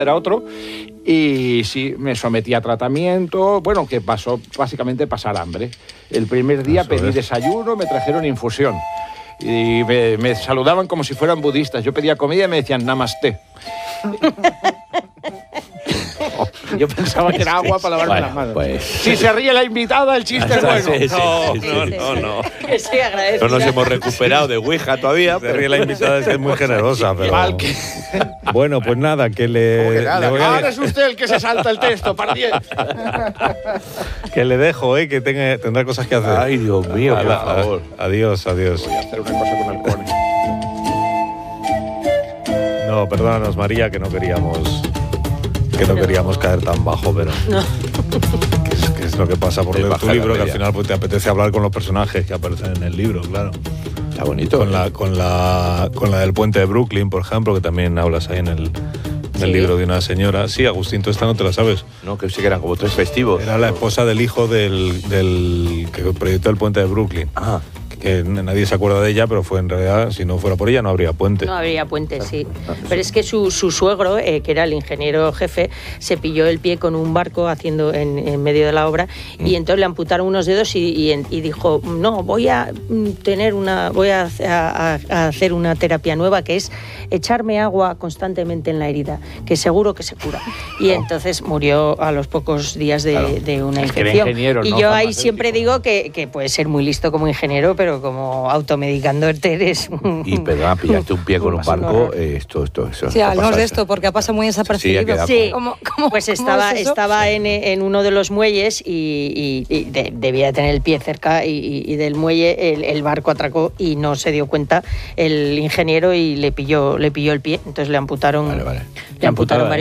era otro, y sí, me sometí a tratamiento, bueno, que pasó básicamente pasar hambre. El primer día pedí desayuno, me trajeron infusión, y me saludaban como si fueran budistas. Yo pedía comida y me decían namaste. Yo pensaba que era agua para lavarme las manos. Pues... Si se ríe la invitada, el chiste es bueno. No. Que sí, agradezco. No nos hemos recuperado de Ouija todavía. Se ríe la invitada, es muy generosa. Pero... Bueno, pues nada, que le voy a... Ahora es usted el que se salta el texto, para 10. Que le dejo, que tendrá cosas que hacer. Ay, Dios mío, por favor. Adiós. Voy a hacer una cosa con alcohol. No, perdónanos, María, que no queríamos caer tan bajo, pero... No. ¿Qué es lo que pasa por leer tu libro? Que al final pues, te apetece hablar con los personajes que aparecen en el libro, claro. Está bonito. Con la del puente de Brooklyn, por ejemplo, que también hablas ahí en el libro de una señora. Sí, Agustín, tú esta no te la sabes. No, que sí que eran como 3 festivos. Era la esposa del hijo del que proyectó el puente de Brooklyn. Ah. Que nadie se acuerda de ella, pero fue en realidad, si no fuera por ella, no habría puente. No habría puente, sí. Pero es que su suegro, que era el ingeniero jefe, se pilló el pie con un barco haciendo en medio de la obra y entonces le amputaron unos dedos y dijo, no, voy a hacer una terapia nueva, que es echarme agua constantemente en la herida, que seguro que se cura. Y entonces murió a los pocos días de una infección. Ingeniero, y yo ahí siempre digo que puede ser muy listo como ingeniero, pero como automedicándote eres... Y perdona, pillaste un pie con un barco, eso. Sí, hablamos de esto porque ha pasado muy desapercibido. Sí, pues estaba en uno de los muelles y debía tener el pie cerca y del muelle el barco atracó y no se dio cuenta el ingeniero y le pilló el pie, entonces le amputaron, Vale. Le amputaron varios